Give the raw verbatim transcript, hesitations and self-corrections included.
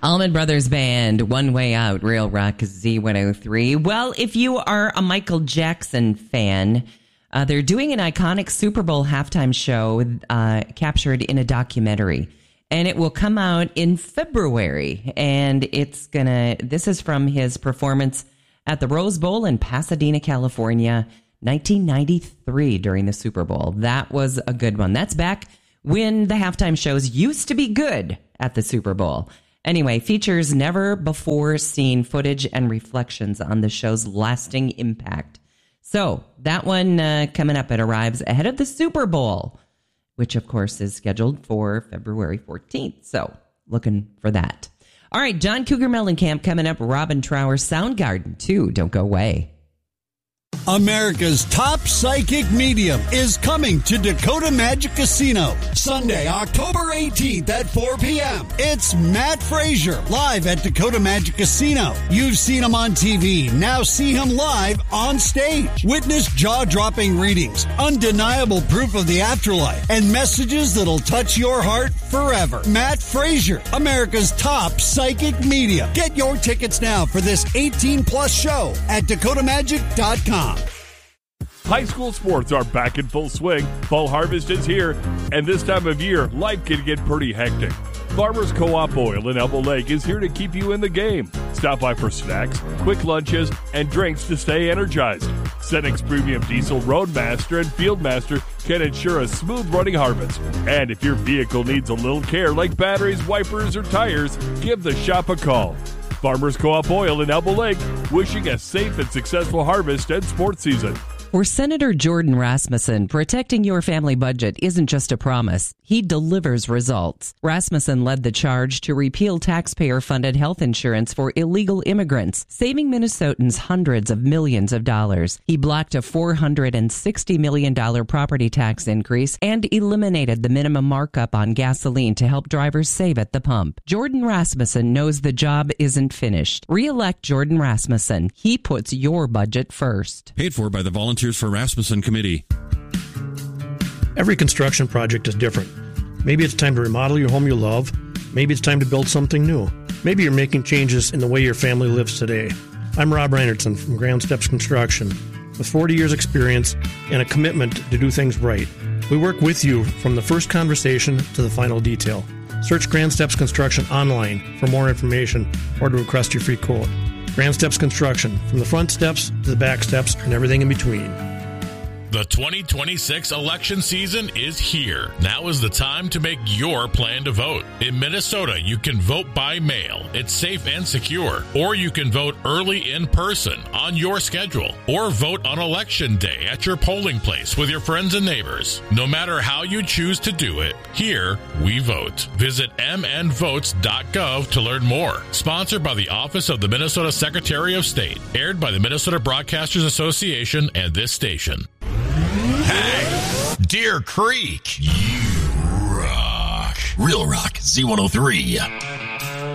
Allman Brothers Band, One Way Out, Real Rock Z one oh three. Well, if you are a Michael Jackson fan, uh, they're doing an iconic Super Bowl halftime show uh, captured in a documentary. And it will come out in February. And it's going to, this is from his performance at the Rose Bowl in Pasadena, California, nineteen ninety-three during the Super Bowl. That was a good one. That's back when the halftime shows used to be good at the Super Bowl. Anyway, features never before seen footage and reflections on the show's lasting impact. So that one uh, coming up, it arrives ahead of the Super Bowl, which of course is scheduled for February fourteenth. So looking for that. All right, John Cougar Mellencamp coming up. Robin Trower, Soundgarden too. Don't go away. America's top psychic medium is coming to Dakota Magic Casino Sunday, October eighteenth at four p.m. It's Matt Frazier live at Dakota Magic Casino. You've seen him on T V. Now see him live on stage. Witness jaw-dropping readings, undeniable proof of the afterlife, and messages that'll touch your heart forever. Matt Frazier, America's top psychic medium. Get your tickets now for this eighteen plus show at dakota magic dot com. High school sports are back in full swing. Fall harvest is here, and this time of year, life can get pretty hectic. Farmers Co-op Oil in Elbow Lake is here to keep you in the game. Stop by for snacks, quick lunches, and drinks to stay energized. Cenex Premium Diesel Roadmaster and Fieldmaster can ensure a smooth running harvest. And if your vehicle needs a little care like batteries, wipers, or tires, give the shop a call. Farmers Co-op Oil in Elbow Lake, wishing a safe and successful harvest and sports season. For Senator Jordan Rasmussen, protecting your family budget isn't just a promise. He delivers results. Rasmussen led the charge to repeal taxpayer-funded health insurance for illegal immigrants, saving Minnesotans hundreds of millions of dollars. He blocked a four hundred sixty million dollars property tax increase and eliminated the minimum markup on gasoline to help drivers save at the pump. Jordan Rasmussen knows the job isn't finished. Re-elect Jordan Rasmussen. He puts your budget first. Paid for by the Volunteers for Rasmussen Committee. Every construction project is different. Maybe it's time to remodel your home you love. Maybe it's time to build something new. Maybe you're making changes in the way your family lives today. I'm Rob Reinertson from Grand Steps Construction. With forty years experience and a commitment to do things right, we work with you from the first conversation to the final detail. Search Grand Steps Construction online for more information or to request your free quote. Grand Steps Construction, from the front steps to the back steps and everything in between. The twenty twenty-six election season is here. Now is the time to make your plan to vote. In Minnesota, you can vote by mail. It's safe and secure. Or you can vote early in person on your schedule. Or vote on election day at your polling place with your friends and neighbors. No matter how you choose to do it, here we vote. Visit m n votes dot gov to learn more. Sponsored by the Office of the Minnesota Secretary of State. Aired by the Minnesota Broadcasters Association and this station. Hey, Deer Creek, you rock. Real Rock Z one oh three.